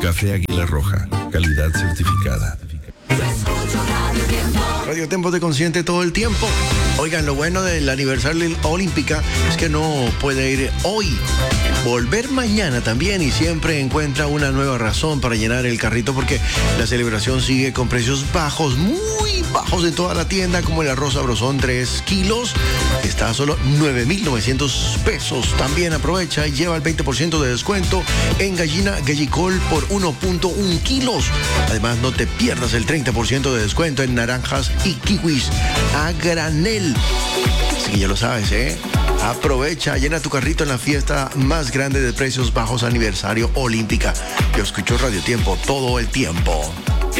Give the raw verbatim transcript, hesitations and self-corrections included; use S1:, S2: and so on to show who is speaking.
S1: Café Águila Roja, calidad certificada.
S2: Radio Tiempo te consiente todo el tiempo. Oigan, lo bueno del aniversario olímpica es que no puede ir hoy, volver mañana también, y siempre encuentra una nueva razón para llenar el carrito, porque la celebración sigue con precios bajos, muy bajos en toda la tienda, como el arroz sabrosón tres kilos, está a solo nueve mil novecientos pesos. También aprovecha y lleva el veinte por ciento de descuento en gallina gallicol por uno punto uno kilos. Además, no te pierdas el treinta por ciento de descuento en naranjas y kiwis a granel. Así que ya lo sabes, ¿eh? Aprovecha, llena tu carrito en la fiesta más grande de precios bajos aniversario olímpica. Yo escucho Radio Tiempo todo el tiempo.